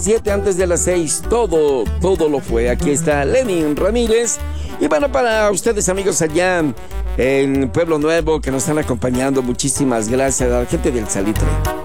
7 antes de las 6, todo lo fue. Aquí está Lenin Ramírez. Y bueno, para ustedes amigos allá en Pueblo Nuevo que nos están acompañando, muchísimas gracias a la gente del Salitre.